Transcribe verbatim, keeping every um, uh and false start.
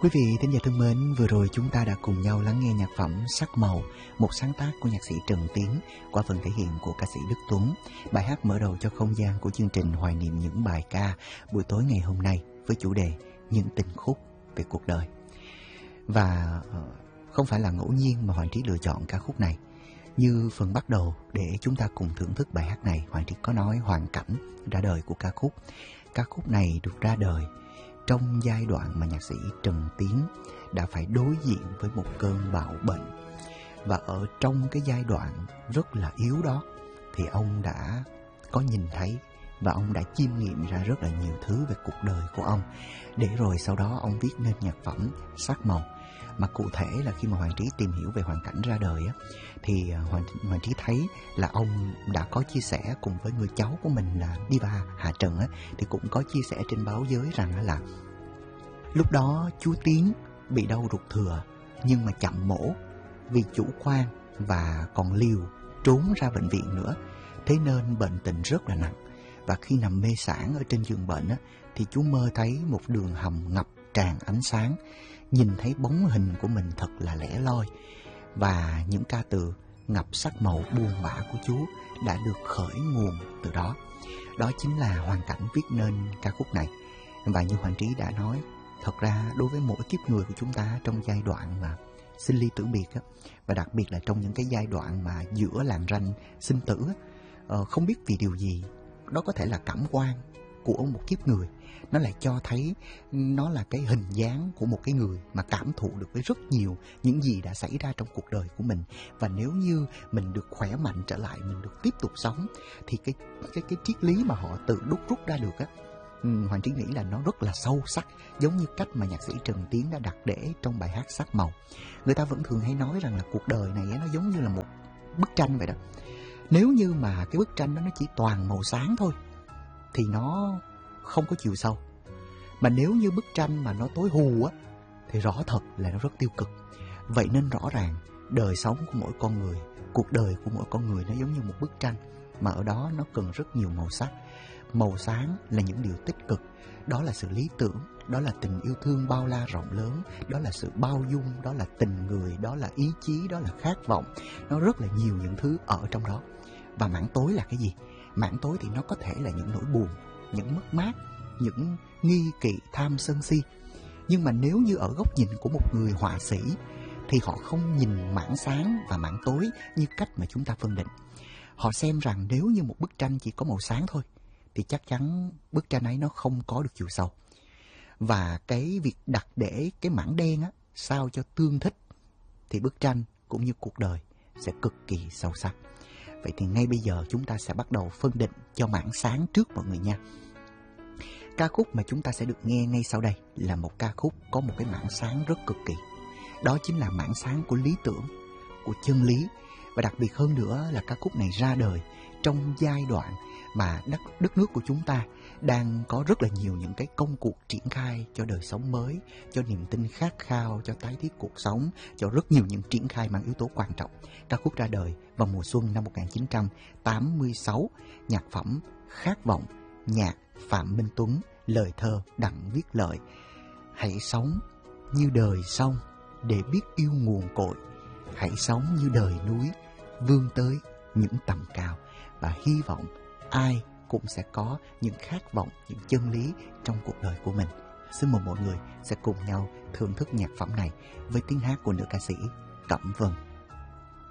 Quý vị thính giả thân mến, vừa rồi chúng ta đã cùng nhau lắng nghe nhạc phẩm Sắc Màu, một sáng tác của nhạc sĩ Trần Tiến qua phần thể hiện của ca sĩ Đức Tuấn. Bài hát mở đầu cho không gian của chương trình hoài niệm những bài ca buổi tối ngày hôm nay với chủ đề những tình khúc về cuộc đời. Và không phải là ngẫu nhiên mà Hoàng Trí lựa chọn ca khúc này. Như phần bắt đầu để chúng ta cùng thưởng thức bài hát này, Hoàng Trí có nói hoàn cảnh ra đời của ca khúc. Ca khúc này được ra đời trong giai đoạn mà nhạc sĩ Trần Tiến đã phải đối diện với một cơn bạo bệnh. Và ở trong cái giai đoạn rất là yếu đó thì ông đã có nhìn thấy và ông đã chiêm nghiệm ra rất là nhiều thứ về cuộc đời của ông. Để rồi sau đó ông viết nên nhạc phẩm Sắc Màu. Mà cụ thể là khi mà Hoàng Trí tìm hiểu về hoàn cảnh ra đời á, thì Hoàng, Hoàng Trí thấy là ông đã có chia sẻ cùng với người cháu của mình là Diva Hạ Trần á, thì cũng có chia sẻ trên báo giới rằng là lúc đó chú Tiến bị đau ruột thừa nhưng mà chậm mổ vì chủ quan và còn liều trốn ra bệnh viện nữa. Thế nên bệnh tình rất là nặng. Và khi nằm mê sản ở trên giường bệnh á, thì chú mơ thấy một đường hầm ngập tràn ánh sáng, nhìn thấy bóng hình của mình thật là lẻ loi. Và những ca từ ngập sắc màu buồn bã của chú đã được khởi nguồn từ đó. Đó chính là hoàn cảnh viết nên ca khúc này. Và như Hoàng Trí đã nói, thật ra đối với mỗi kiếp người của chúng ta trong giai đoạn mà sinh ly tử biệt á, và đặc biệt là trong những cái giai đoạn mà giữa làn ranh sinh tử á, ờ, không biết vì điều gì, đó có thể là cảm quan của một kiếp người, nó lại cho thấy nó là cái hình dáng của một cái người mà cảm thụ được với rất nhiều những gì đã xảy ra trong cuộc đời của mình. Và nếu như mình được khỏe mạnh trở lại, mình được tiếp tục sống, thì cái cái cái triết lý mà họ tự đúc rút ra được á, Hoàng Trí nghĩ là nó rất là sâu sắc, giống như cách mà nhạc sĩ Trần Tiến đã đặt để trong bài hát Sắc Màu. Người ta vẫn thường hay nói rằng là cuộc đời này nó giống như là một bức tranh vậy đó. Nếu như mà cái bức tranh đó nó chỉ toàn màu sáng thôi thì nó không có chiều sâu. Mà nếu như bức tranh mà nó tối hù á thì rõ thật là nó rất tiêu cực. Vậy nên rõ ràng đời sống của mỗi con người, cuộc đời của mỗi con người nó giống như một bức tranh, mà ở đó nó cần rất nhiều màu sắc. Màu sáng là những điều tích cực, đó là sự lý tưởng, đó là tình yêu thương bao la rộng lớn, đó là sự bao dung, đó là tình người, đó là ý chí, đó là khát vọng. Nó rất là nhiều những thứ ở trong đó. Và mảng tối là cái gì? Mảng tối thì nó có thể là những nỗi buồn, những mất mát, những nghi kỵ, tham sân si. Nhưng mà nếu như ở góc nhìn của một người họa sĩ thì họ không nhìn mảng sáng và mảng tối như cách mà chúng ta phân định. Họ xem rằng nếu như một bức tranh chỉ có màu sáng thôi thì chắc chắn bức tranh ấy nó không có được chiều sâu. Và cái việc đặt để cái mảng đen á, sao cho tương thích thì bức tranh cũng như cuộc đời sẽ cực kỳ sâu sắc. Vậy thì ngay bây giờ chúng ta sẽ bắt đầu phân định cho mảng sáng trước mọi người nha. Ca khúc mà chúng ta sẽ được nghe ngay sau đây là một ca khúc có một cái mảng sáng rất cực kỳ. Đó chính là mảng sáng của lý tưởng, của chân lý. Và đặc biệt hơn nữa là ca khúc này ra đời trong giai đoạn mà đất, đất nước của chúng ta đang có rất là nhiều những cái công cuộc triển khai cho đời sống mới, cho niềm tin khát khao, cho tái thiết cuộc sống, cho rất nhiều những triển khai mang yếu tố quan trọng. Ca khúc ra đời vào mùa xuân năm một nghìn chín trăm tám mươi sáu, nhạc phẩm Khát Vọng, nhạc Phạm Minh Tuấn, lời thơ Đặng Viết Lợi. Hãy sống như đời sông để biết yêu nguồn cội, hãy sống như đời núi vươn tới những tầm cao, và hy vọng ai cũng sẽ có những khát vọng, những chân lý trong cuộc đời của mình. Xin mời mọi người sẽ cùng nhau thưởng thức nhạc phẩm này với tiếng hát của nữ ca sĩ Cẩm Vân.